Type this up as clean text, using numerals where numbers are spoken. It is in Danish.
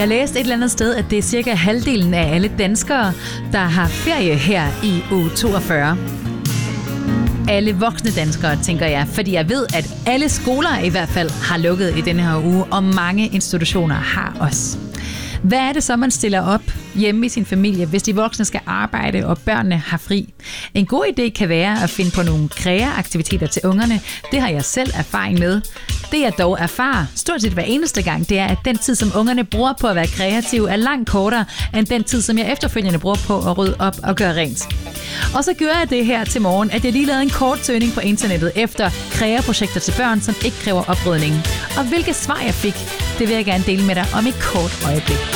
Jeg læste et eller andet sted, at det er cirka halvdelen af alle danskere, der har ferie her i uge 42. Alle voksne danskere, tænker jeg, fordi jeg ved, at alle skoler i hvert fald har lukket i denne her uge, og mange institutioner har også. Hvad er det så, man stiller op hjemme i sin familie, hvis de voksne skal arbejde, og børnene har fri? En god idé kan være at finde på nogle kreaaktiviteter til ungerne. Det har jeg selv erfaring med. Det jeg dog erfarer stort set hver eneste gang, det er, at den tid, som ungerne bruger på at være kreative, er langt kortere end den tid, som jeg efterfølgende bruger på at rydde op og gøre rent. Og så gør jeg det her til morgen, at jeg lige lavede en kort søgning på internettet efter kreaprojekter til børn, som ikke kræver oprydning. Og hvilke svar jeg fik, det vil jeg gerne dele med dig om et kort øjeblik.